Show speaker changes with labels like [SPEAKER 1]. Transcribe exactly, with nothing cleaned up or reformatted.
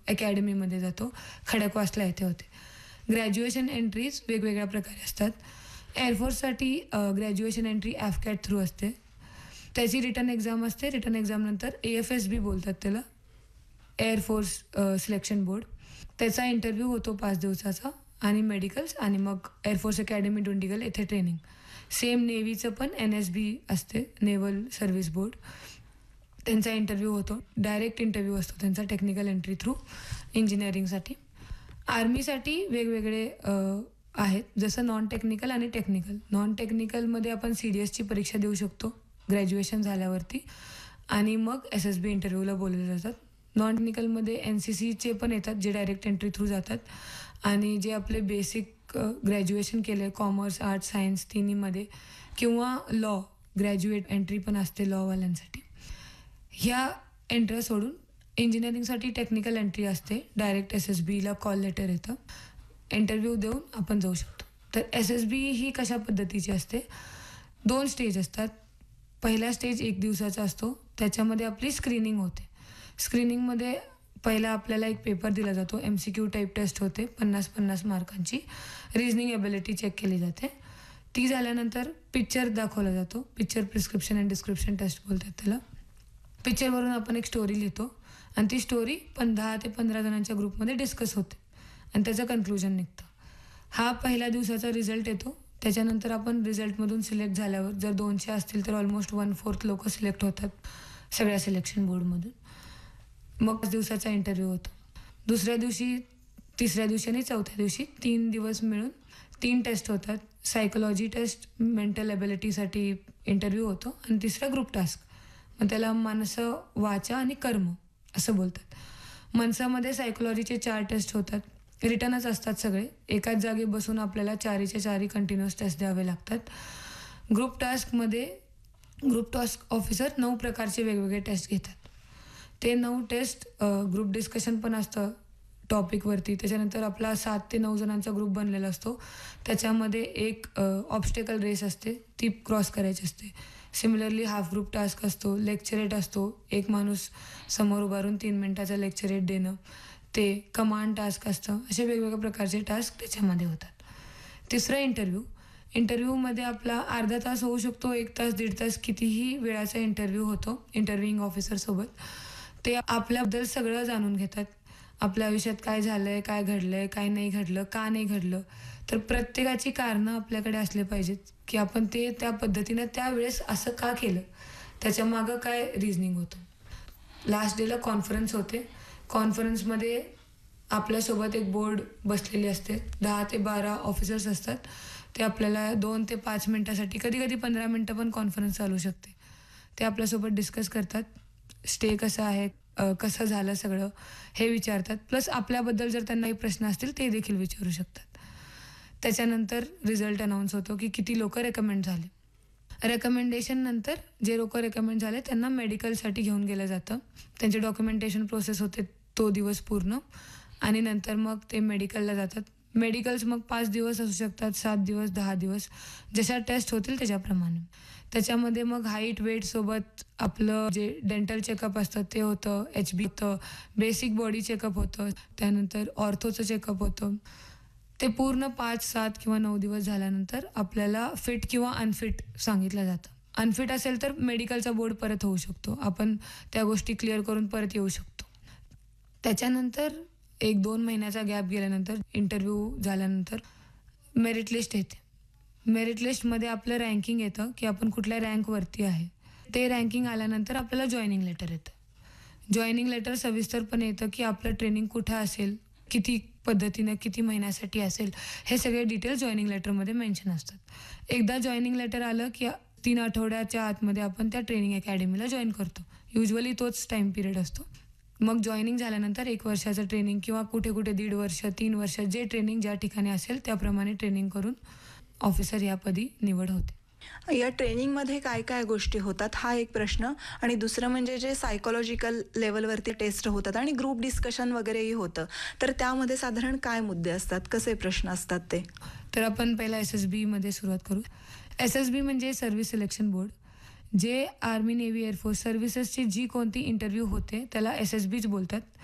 [SPEAKER 1] अकॅडमीमध्ये जातो. खडकवासला येथे होते. ग्रॅज्युएशन एंट्रीज वेगवेगळ्या प्रकारे असतात. एअरफोर्ससाठी ग्रॅज्युएशन एंट्री एफकॅट थ्रू असते. त्याची रिटर्न एक्झाम असते. रिटर्न एक्झामनंतर ए एफ एस बी बोलतात त्याला, एअरफोर्स सिलेक्शन बोर्ड. त्याचा इंटरव्ह्यू होतो पाच दिवसाचा आणि मेडिकल्स आणि मग एअरफोर्स अकॅडमी डोंडिगल येथे ट्रेनिंग. सेम नेव्हीचं पण एन एस बी असते, नेव्हल सर्व्हिस बोर्ड. त्यांचा इंटरव्ह्यू होतो. डायरेक्ट इंटरव्ह्यू असतो त्यांचा टेक्निकल एंट्री थ्रू इंजिनिअरिंगसाठी. आर्मीसाठी वेगवेगळे आहेत, जसं नॉन टेक्निकल आणि टेक्निकल. नॉन टेक्निकलमध्ये आपण सी डी एसची परीक्षा देऊ शकतो ग्रॅज्युएशन झाल्यावरती आणि मग एस एस बी इंटरव्ह्यूला बोलवले जातात. नॉन टेक्निकलमध्ये एन सी सीचे पण येतात जे डायरेक्ट एंट्री थ्रू जातात आणि जे आपले बेसिक ग्रॅज्युएशन केले कॉमर्स, आर्ट्स, सायन्स तिन्हीमध्ये किंवा लॉ ग्रॅज्युएट एंट्री पण असते लॉवाल्यांसाठी. ह्या एंट्र्या सोडून इंजिनिअरिंगसाठी टेक्निकल एंट्री असते. डायरेक्ट एस एस बीला कॉल लेटर येतं, इंटरव्ह्यू देऊन आपण जाऊ शकतो. तर एस एस बी ही कशा पद्धतीची असते, दोन स्टेज असतात. पहिला स्टेज एक दिवसाचा असतो. त्याच्यामध्ये आपली स्क्रीनिंग होते. स्क्रीनिंगमध्ये पहिला आपल्याला एक पेपर दिला जातो, M C Q type taste होते पन्नास पन्नास मार्कांची. रिजनिंग एबिलिटी चेक केली जाते. ती झाल्यानंतर पिक्चर दाखवला जातो. Picture prescription and description taste बोलतात त्याला. पिक्चरवरून आपण एक स्टोरी लिहितो आणि ती स्टोरी पण दहा ते पंधरा जणांच्या ग्रुपमध्ये डिस्कस होते आणि त्याचं कन्क्लुजन निघतं. हा पहिल्या दिवसाचा रिझल्ट येतो. त्याच्यानंतर आपण रिझल्टमधून सिलेक्ट झाल्यावर जर दोनशे असतील तर ऑलमोस्ट वन फोर्थ लोक सिलेक्ट होतात सगळ्या सिलेक्शन बोर्डमधून. मग दिवसाचा इंटरव्ह्यू होतो. दुसऱ्या दिवशी, तिसऱ्या दिवशी आणि चौथ्या दिवशी तीन दिवस मिळून तीन टेस्ट होतात. सायकोलॉजी टेस्ट, मेंटल एबिलिटीसाठी इंटरव्ह्यू होतो आणि तिसरा ग्रुप टास्क. मग त्याला मानसं, वाचा आणि कर्म असं बोलतात. मनसामध्ये सायकोलॉजीचे चार टेस्ट होतात. रिटर्नच असतात सगळे. एकाच जागी बसून आपल्याला चारीचे चारी कंटिन्युअस टेस्ट द्यावे लागतात. ग्रुप टास्कमध्ये ग्रुप टास्क ऑफिसर नऊ प्रकारचे वेगवेगळे टेस्ट घेतात. ते नऊ टेस्ट ग्रुप डिस्कशन पण असतं टॉपिकवरती. त्याच्यानंतर आपला सात ते नऊ जणांचा ग्रुप बनलेला असतो. त्याच्यामध्ये एक ऑब्स्टेकल रेस असते, ती क्रॉस करायची असते. सिमिलरली हाफ ग्रुप टास्क असतो. लेक्चरेट असतो, एक माणूस समोर उभारून तीन मिनिटाचा लेक्चरेट देणं. ते कमांड टास्क असतं. असे वेगवेगळ्या प्रकारचे टास्क त्याच्यामध्ये होतात. तिसरा इंटरव्ह्यू. इंटरव्ह्यूमध्ये आपला अर्धा तास होऊ शकतो, एक तास, दीड तास, कितीही वेळाचा इंटरव्ह्यू होतो इंटरव्ह्यूइंग ऑफिसरसोबत. ते आपल्याबद्दल सगळं जाणून घेतात. आपल्या आयुष्यात काय झालं आहे, काय घडलं आहे, काय नाही घडलं, का नाही घडलं. तर प्रत्येकाची कारणं आपल्याकडे असले पाहिजेत की आपण ते त्या पद्धतीनं त्यावेळेस असं का केलं, त्याच्यामागं काय रिझनिंग होतं. लास्ट डेला कॉन्फरन्स होते. कॉन्फरन्समध्ये आपल्यासोबत एक बोर्ड बसलेली असते. दहा ते बारा ऑफिसर्स असतात. ते आपल्याला दोन ते पाच मिनटासाठी, कधी कधी पंधरा मिनटं पण कॉन्फरन्स चालू शकते. ते आपल्यासोबत डिस्कस करतात. स्टे कसं आहे, कसं झालं सगळं हे विचारतात. प्लस आपल्याबद्दल जर त्यांना काही प्रश्न असतील ते देखील विचारू शकतात. त्याच्यानंतर रिझल्ट अनाऊन्स होतो की किती लोक रेकमेंड झाले. रेकमेंडेशन नंतर जे लोक रेकमेंड झाले त्यांना मेडिकलसाठी घेऊन गेलं जातं. त्यांचे डॉक्युमेंटेशन प्रोसेस होते तो दिवस पूर्ण आणि नंतर मग ते मेडिकलला जातात. मेडिकल्स मग पाच दिवस असू शकतात, सात दिवस, दहा दिवस, जशा टेस्ट होतील त्याच्याप्रमाणे. त्याच्यामध्ये मग हाईट, वेटसोबत आपलं जे डेंटल चेकअप असतं ते होतं, एच बी होतं, बेसिक बॉडी चेकअप होतं, त्यानंतर ऑर्थोचं चेकअप होतं. ते पूर्ण पाच, सात किंवा नऊ दिवस झाल्यानंतर आपल्याला फिट किंवा अनफिट सांगितलं जातं. अनफिट असेल तर मेडिकलचा बोर्ड परत होऊ शकतो. आपण त्या गोष्टी क्लिअर करून परत येऊ शकतो. त्याच्यानंतर एक दोन महिन्याचा गॅप गेल्यानंतर, इंटरव्ह्यू झाल्यानंतर मेरिट लिस्ट येते. मेरिट लिस्टमध्ये आपलं रँकिंग येतं की आपण कुठल्या रँकवरती आहे. ते रँकिंग आल्यानंतर आपल्याला जॉईनिंग लेटर येतं. जॉईनिंग लेटर सविस्तरपणे येतं की आपलं ट्रेनिंग कुठं असेल, किती पद्धतीनं, किती महिन्यासाठी असेल, हे सगळे डिटेल जॉईनिंग लेटरमध्ये मेन्शन असतात. एकदा जॉईनिंग लेटर आलं की तीन आठवड्याच्या आतमध्ये आपण त्या ट्रेनिंग अकॅडमीला जॉईन करतो. युजली तोच टाईम पिरियड असतो. मग जॉईनिंग झाल्यानंतर एक वर्षाचं ट्रेनिंग किंवा कुठे कुठे दीड वर्ष, तीन वर्ष, जे ट्रेनिंग ज्या ठिकाणी असेल त्याप्रमाणे ट्रेनिंग करून ऑफिसर यापदी निवड होते.
[SPEAKER 2] या ट्रेनिंगमध्ये काय काय गोष्टी होतात हा एक प्रश्न, आणि दुसरं म्हणजे जे सायकोलॉजिकल लेवलवरती टेस्ट होतात आणि ग्रुप डिस्कशन वगैरेही होतं, तर त्यामध्ये साधारण काय मुद्दे असतात, कसे प्रश्न असतात ते?
[SPEAKER 1] तर आपण पहिला एस एस बीमध्ये सुरुवात करू. एस एस बी म्हणजे सर्व्हिस सिलेक्शन बोर्ड. जे आर्मी, नेव्ही, एअरफोर्स सर्व्हिसेसची जी कोणती इंटरव्ह्यू होते त्याला एस एस बीच बोलतात.